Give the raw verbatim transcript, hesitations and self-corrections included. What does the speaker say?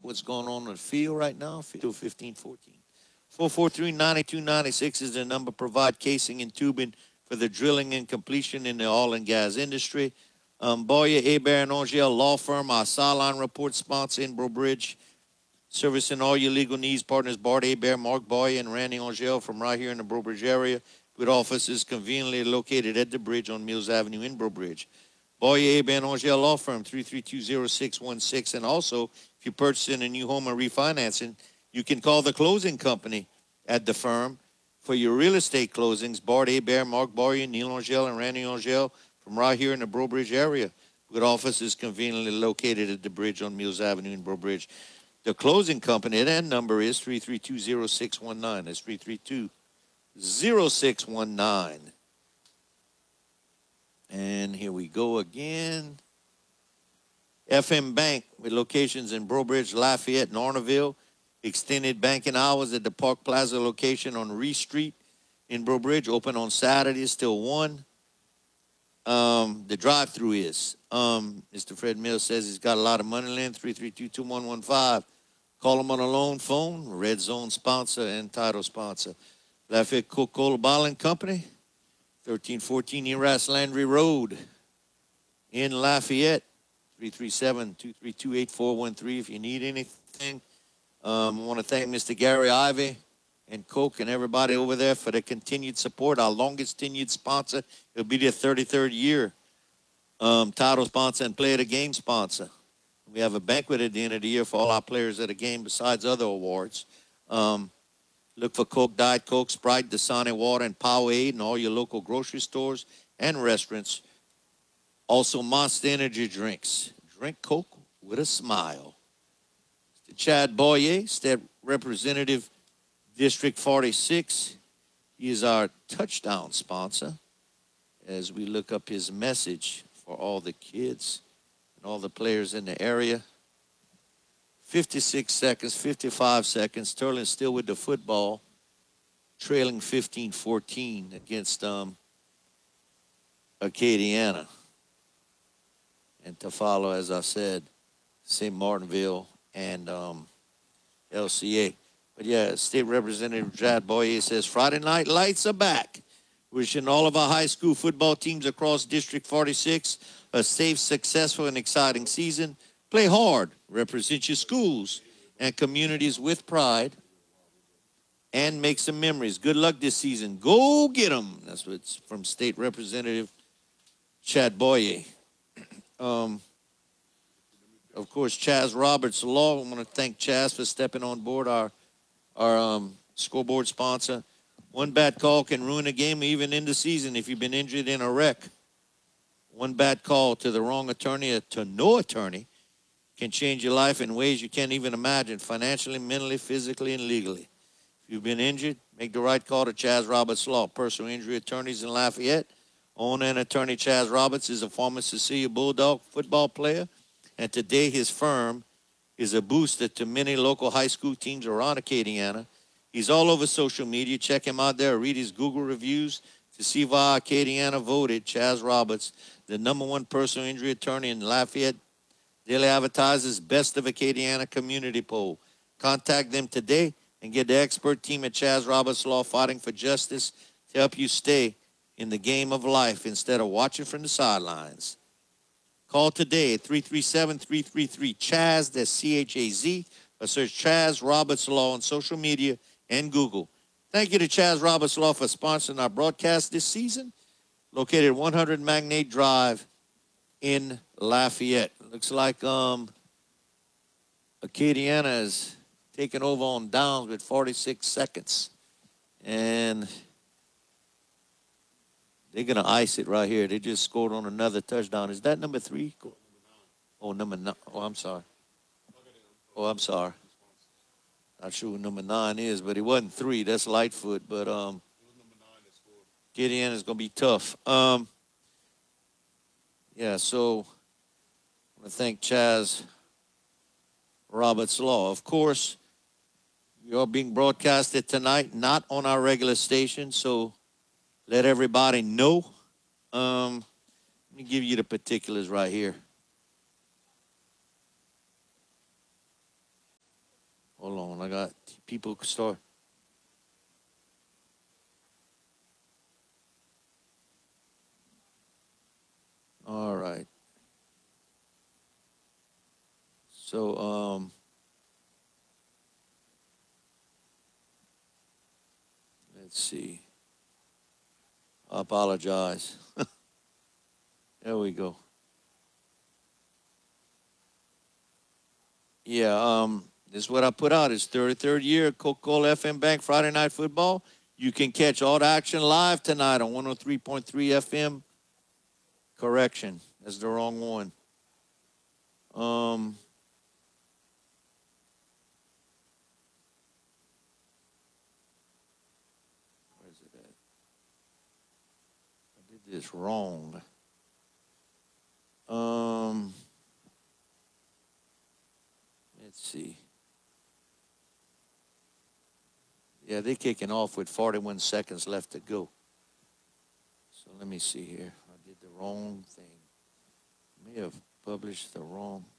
what's going on in the field right now. Field fifteen fourteen. four four three, nine two nine six is the number. Provide casing and tubing for the drilling and completion in the oil and gas industry. Um, Boyer, Hebert, and Angel Law Firm, our Sideline Report sponsor in Breaux Bridge. Servicing all your legal needs. Partners Bart Hebert, Mark Boyer, and Randy Angel from right here in the Breaux Bridge area, with offices conveniently located at the bridge on Mills Avenue in Breaux Bridge. Boyer, Hebert, and Angel Law Firm, three three two, zero six one six. And also, if you're purchasing a new home or refinancing, you can call the closing company at the firm for your real estate closings. Bart Hebert, Mark Boyer, Neil Angel, and Randy Angel from right here in the Breaux Bridge area, with offices conveniently located at the bridge on Mills Avenue in Breaux Bridge. The closing company, that number is three three two, zero six one nine. That's three three two, zero six one nine. And here we go again. F M Bank, with locations in Breaux Bridge, Lafayette, and Orneville. Extended banking hours at the Park Plaza location on Reese Street in Breaux Bridge. Open on Saturdays till one. Um, the drive-through is. Um, Mister Fred Mills says he's got a lot of money left. three three two, two one one five. Call him on a loan phone. Red Zone sponsor and title sponsor. Lafayette Coca-Cola Bottling Company, thirteen fourteen Eras Landry Road in Lafayette. three three seven, two three two, eight four one three if you need anything. Um, I want to thank Mister Gary Ivey and Coke and everybody over there for their continued support. Our longest tenured sponsor. It'll be their thirty-third year. Um, title sponsor and play of the game sponsor. We have a banquet at the end of the year for all our players at the game besides other awards. Um, look for Coke, Diet Coke, Sprite, Dasani Water, and Powerade in all your local grocery stores and restaurants. Also, Monster Energy drinks. Drink Coke with a smile. Mister Chad Boyer, State Representative, District forty-six. He is our touchdown sponsor as we look up his message for all the kids and all the players in the area. fifty-six seconds, fifty-five seconds. Sterling still with the football, trailing fifteen fourteen against um, Acadiana. And to follow, as I said, Saint Martinville and um, L C A. But yeah, State Representative Chad Boyer says, Friday night lights are back. Wishing all of our high school football teams across District forty-six a safe, successful, and exciting season. Play hard, represent your schools and communities with pride, and make some memories. Good luck this season. Go get them. That's what's from State Representative Chad Boyer. Um, of course, Chaz Roberts Law. I want to thank Chaz for stepping on board, our our um, scoreboard sponsor. One bad call can ruin a game, even in the season, if you've been injured in a wreck. One bad call to the wrong attorney or to no attorney can change your life in ways you can't even imagine, financially, mentally, physically, and legally. If you've been injured, make the right call to Chaz Roberts Law, personal injury attorneys in Lafayette. Owner and attorney Chaz Roberts is a former Cecilia Bulldog football player, and today his firm is a booster to many local high school teams around Acadiana. He's all over social media. Check him out there. Read his Google reviews to see why Acadiana voted Chaz Roberts the number one personal injury attorney in Lafayette Daily Advertiser's Best of Acadiana Community Poll. Contact them today and get the expert team at Chaz Roberts Law fighting for justice to help you stay in the game of life instead of watching from the sidelines. Call today at three three seven, three three three, Chaz, that's C H A Z, or search Chaz Roberts Law on social media and Google. Thank you to Chaz Roberts Law for sponsoring our broadcast this season, located at one hundred Magnate Drive in Lafayette. Looks like um, Acadiana is taking over on downs with forty-six seconds. And they're going to ice it right here. They just scored on another touchdown. Is that number three? Oh, number nine. Oh, I'm sorry. Oh, I'm sorry. Not sure who number nine is, but it wasn't three. That's Lightfoot. But um, Gideon is going to be tough. Um, yeah, so I want to thank Chaz Roberts Law. Of course, you're being broadcasted tonight, not on our regular station, so let everybody know. Um, let me give you the particulars right here. on. I got people start. All right. So, um, let's see. I apologize. There we go. Yeah, um, this is what I put out. It's thirty-third year Coca-Cola F M Bank Friday Night Football. You can catch all the action live tonight on one oh three point three F M. Correction, that's the wrong one. Um, where's it at? I did this wrong. Um, let's see. Yeah, they're kicking off with forty-one seconds left to go. So let me see here. I did the wrong thing. May have published the wrong.